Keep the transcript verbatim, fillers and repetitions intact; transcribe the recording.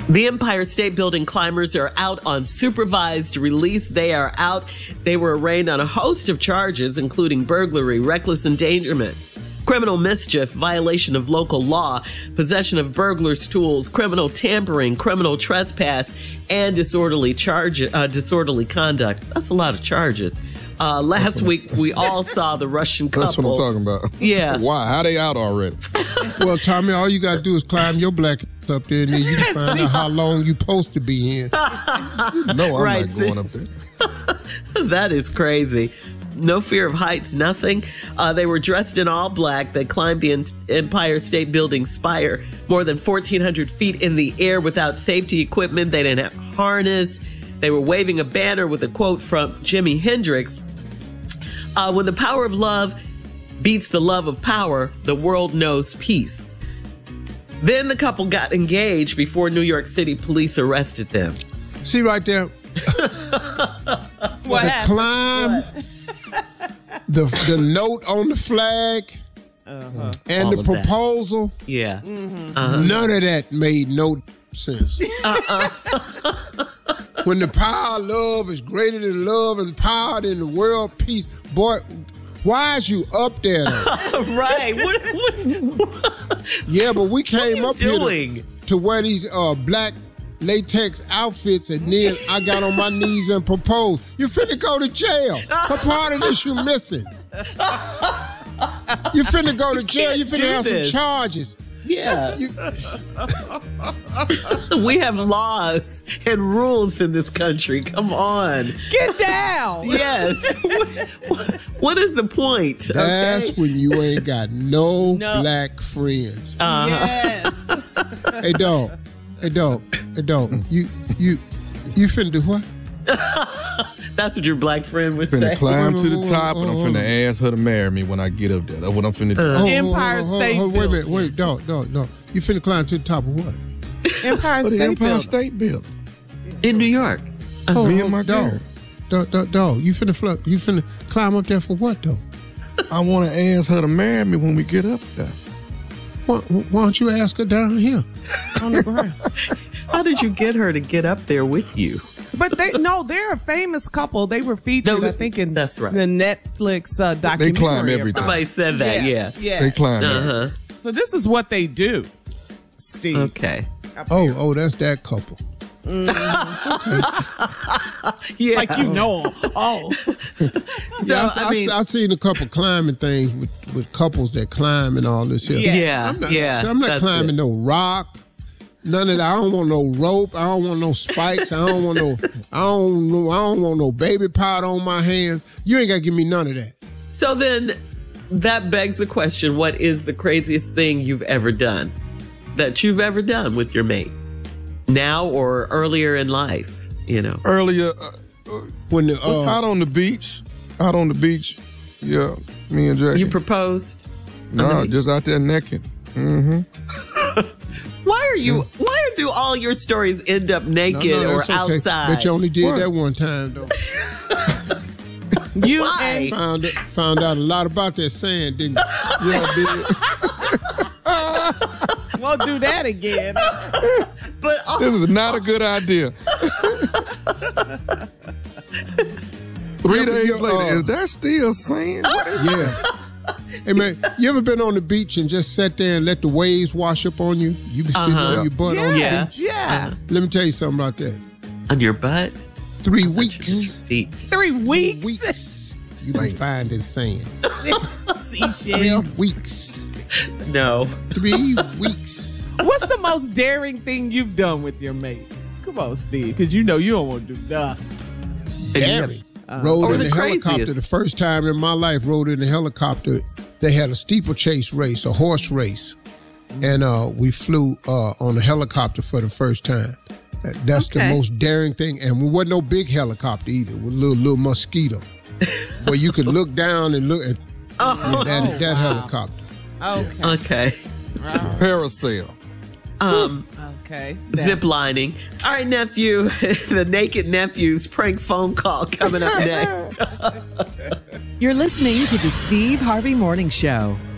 The Empire State Building climbers are out on supervised release. They are out. They were arraigned on a host of charges, including burglary, reckless endangerment, criminal mischief, violation of local law, possession of burglar's tools, criminal tampering, criminal trespass, and disorderly charge, uh, disorderly conduct. That's a lot of charges. Uh, last week, we all saw the Russian couple. That's what I'm talking about. Yeah. Why? How they out already? Well, Tommy, all you got to do is climb your black ass up there, and then you can find out how long you supposed to be in. No, I'm Right, not going up sis. there. That is crazy. No fear of heights, nothing. Uh, they were dressed in all black. They climbed the Empire State Building spire more than fourteen hundred feet in the air without safety equipment. They didn't have harness. They were waving a banner with a quote from Jimi Hendrix. Uh, when the power of love beats the love of power, the world knows peace. Then the couple got engaged before New York City police arrested them. See right there? What the happened? climb, the the note on the flag, Uh-huh. and All the of that. proposal, Yeah. Uh-huh. none of that made no sense. When the power of love is greater than love and power than the world peace, boy, why is you up there though? Right. What, what, Yeah, but we came you up here doing? to, to wear these uh, black latex outfits, and then I got on my knees and proposed. You finna go to jail. What part of this you missing? You finna go to jail. You can't finna do have this. some charges. yeah. You, We have laws and rules in this country. Come on. Get down. Yes. what, what is the point? that's Okay. when you ain't got no, No. black friends. Uh, Yes. Hey, dog. Hey, dog. Hey, dog. You, you, you finna do what? That's what your black friend would Finna say. climb to the Hold on, top, and I'm hold on. finna ask her to marry me when I get up there. That's what I'm finna do. Uh. Oh, Empire hold on, hold on, State hold on. Wait a minute. Building. Wait, dog, dog, dog. You finna climb to the top of what? Empire For the State Empire Building. State Building. In New York. Oh, Me oh, and my dog. girl. Dog, dog, dog. You finna fl- You finna climb up there for what, though? I want to ask her to marry me when we get up there. Why, why don't you ask her down here? On the ground. How did you get her to get up there with you? But they no, they're a famous couple. They were featured, No, I think, in that's right. the Netflix uh, documentary. climb everything. Somebody said that, Yes, yeah. yes. They climb Uh there. huh. So this is what they do, Steve. Okay. Oh, oh, that's that couple. Yeah. Like you know 'em. Oh, Yeah, So, I, I mean- I, I seen a couple climbing things with, with couples that climb and all this here. Yeah. Yeah. I'm not, yeah. I'm not that's climbing it. no rock. None of that. I don't want no rope. I don't want no spikes. I don't want no. I don't know. I don't want no baby powder on my hands. You ain't gotta give me none of that. So then that begs the question, what is the craziest thing you've ever done? That you've ever done with your mate? Now or earlier in life, you know? Earlier, uh, uh, When the uh, out on the beach, out on the beach, yeah, me and Jackie. You proposed? no, the beach? just out there naked. Mm-hmm. Why are you, why do all your stories end up no, naked no, or that's okay. outside? But you only did What? that one time though. you Why? and Found found out a lot about that sand, didn't you? Yeah, I did. won't do that again. But oh, This is not a good idea. Three Yeah, but days you, later, uh, is that still sand? What is- Yeah. Hey man, you ever been on the beach and just sat there and let the waves wash up on you? You be sitting Uh-huh. on your butt on the Yeah. beach. Yeah. Let me tell you something about that. on your butt? Three weeks. Feet. Three weeks. Weeks. You be finding sand. Three Seashell. weeks. No. Three weeks. What's the most daring thing you've done with your mate? Come on, Steve, because you know you don't want to do nothing. Gary. Rode Or in the the helicopter craziest. the first time in my life. Rode in the helicopter. They had a steeplechase race, a horse race, and uh, we flew uh, on a helicopter for the first time. That- That's Okay. the most daring thing, and we wasn't no big helicopter either. With a little little mosquito, where you could look down and look at Oh, yeah, that Oh, that wow. helicopter. Okay. okay. Wow. Parasail. Um, Okay. zip lining. All right, nephew. The naked nephew's prank phone call coming up next. You're listening to the Steve Harvey Morning Show.